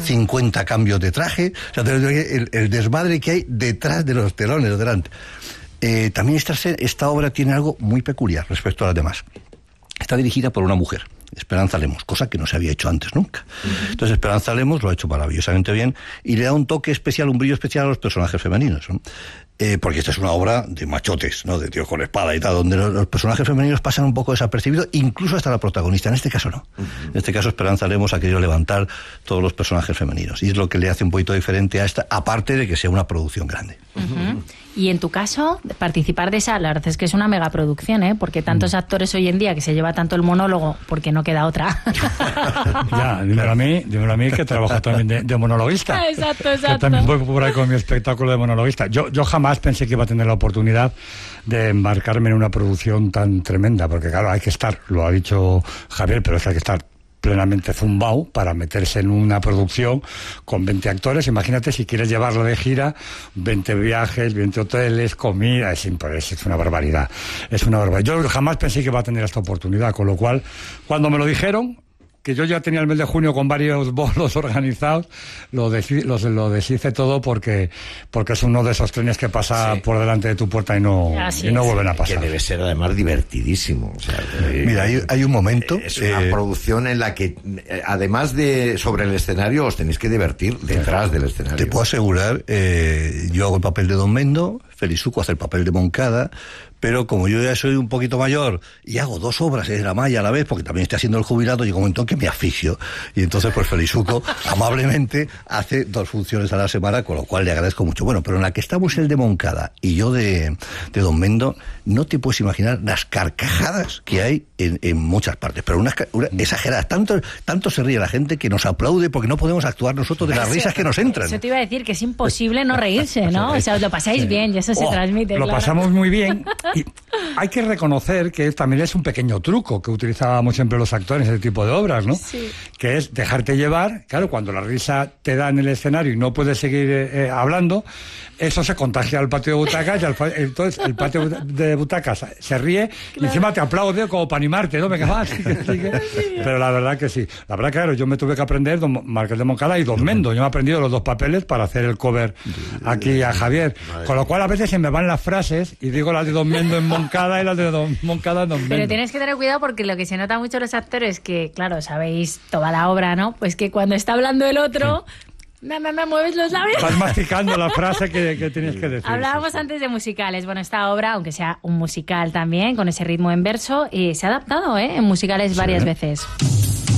50 cambios de traje, o sea, el desmadre que hay detrás de los telones, delante. También esta obra tiene algo muy peculiar respecto a las demás. Está dirigida por una mujer, Esperanza Lemos, cosa que no se había hecho antes nunca. Entonces Esperanza Lemos lo ha hecho maravillosamente bien y le da un toque especial, un brillo especial a los personajes femeninos, ¿no? Porque esta es una obra de machotes, ¿no? De tíos con espada y tal, donde los personajes femeninos pasan un poco desapercibidos, incluso hasta la protagonista. En este caso no. En este caso Esperanza Lemos ha querido levantar todos los personajes femeninos y es lo que le hace un poquito diferente a esta, aparte de que sea una producción grande. Y en tu caso, participar de esa, la verdad es que es una megaproducción, ¿eh? Porque tantos actores hoy en día que se lleva tanto el monólogo, porque no queda otra. Ya, dímelo a mí que trabajo también de monologuista. Exacto. Que también voy por ahí con mi espectáculo de monologuista. Yo jamás pensé que iba a tener la oportunidad de embarcarme en una producción tan tremenda, porque claro, hay que estar, lo ha dicho Javier, pero hay que estar plenamente zumbao para meterse en una producción con 20 actores. Imagínate si quieres llevarlo de gira, 20 viajes, 20 hoteles, comida, es una barbaridad. Es una barbaridad. Yo jamás pensé que iba a tener esta oportunidad, con lo cual, cuando me lo dijeron, que yo ya tenía el mes de junio con varios bolos organizados, lo deshice todo porque es uno de esos trenes que pasa por delante de tu puerta y no vuelven a pasar. Que debe ser además divertidísimo. O sea, mira, hay un momento... Es una producción en la que, además de sobre el escenario, os tenéis que divertir detrás del escenario. Te puedo asegurar, yo hago el papel de Don Mendo, Felizuco hace el papel de Moncada, pero como yo ya soy un poquito mayor y hago 2 obras de la malla a la vez, porque también estoy haciendo el jubilado, llega un momento en que me asfixio. Y entonces, pues Felizuco amablemente hace 2 funciones a la semana, con lo cual le agradezco mucho. Bueno, pero en la que estamos el de Moncada y yo de Don Mendo, no te puedes imaginar las carcajadas que hay en muchas partes, pero unas exageradas. Tanto se ríe la gente que nos aplaude porque no podemos actuar nosotros de las risas que nos entran. Eso te iba a decir, que es imposible no reírse, ¿no? O sea, os lo pasáis bien y eso se transmite. Lo pasamos muy bien. Y hay que reconocer que también es un pequeño truco que utilizábamos siempre los actores en ese tipo de obras, ¿no? Sí. Que es dejarte llevar. Claro, cuando la risa te da en el escenario y no puedes seguir hablando, eso se contagia al patio de butacas y entonces el patio de butacas se ríe y encima te aplaude como para animarte, ¿no? Venga, va, sigue. Pero la verdad que sí. La verdad que, claro, yo me tuve que aprender Don Marqués de Moncada y Don Mendo. Yo me he aprendido los 2 papeles para hacer el cover aquí a Javier. Con lo cual a veces se me van las frases y digo las de Don Mendo en Moncada y las de Don Moncada en Don Mendo. Pero tienes que tener cuidado porque lo que se nota mucho en los actores, que claro, sabéis toda la obra, ¿no? Pues que cuando está hablando el otro... mueves los labios. Estás masticando la frase que tienes que decir. Hablábamos antes de musicales. Bueno, esta obra, aunque sea un musical también, con ese ritmo en verso, se ha adaptado en musicales varias veces.